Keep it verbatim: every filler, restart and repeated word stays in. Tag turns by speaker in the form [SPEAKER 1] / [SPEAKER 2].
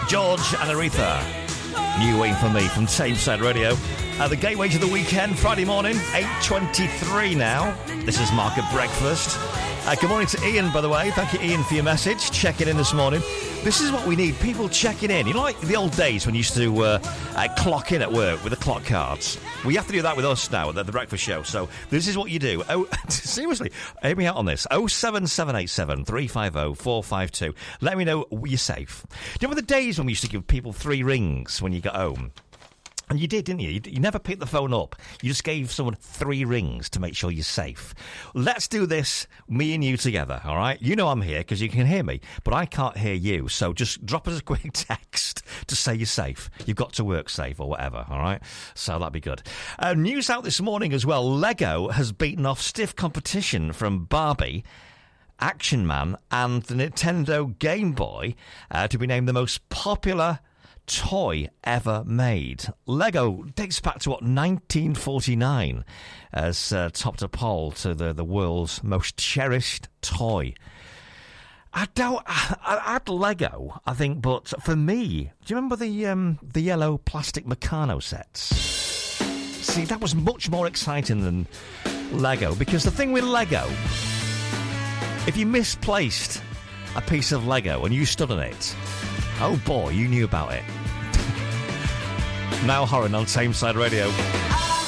[SPEAKER 1] George and Aretha. New Wayne for me from Tameside Radio. Uh, the gateway to the weekend, Friday morning, eight twenty-three now. This is Mark at Breakfast. Uh, good morning to Ian, by the way. Thank you, Ian, for your message. Checking in this morning. This is what we need, people checking in. You know, like the old days when you used to uh, uh, clock in at work with the clock cards? We have to do that with us now at the Breakfast Show. So this is what you do. Oh, seriously, hear me out on this. oh seven seven eight seven, three five oh, four five two. Let me know you're safe. Do you remember the days when we used to give people three rings when you got home? And you did, didn't you? You never picked the phone up. You just gave someone three rings to make sure you're safe. Let's do this, me and you together, all right? You know I'm here because you can hear me, but I can't hear you. So just drop us a quick text to say you're safe. You've got to work safe or whatever, all right? So that'd be good. Uh, news out this morning as well. Lego has beaten off stiff competition from Barbie, Action Man, and the Nintendo Game Boy uh, to be named the most popular toy ever made. Lego dates back to what, nineteen forty-nine, as uh, topped a poll to the, the world's most cherished toy. I don't. I, I had Lego, I think, but for me, do you remember the um, the yellow plastic Meccano sets? See, that was much more exciting than Lego, because the thing with Lego, if you misplaced a piece of Lego and you stood on it, oh boy, you knew about it. Now Horan on Tameside Radio.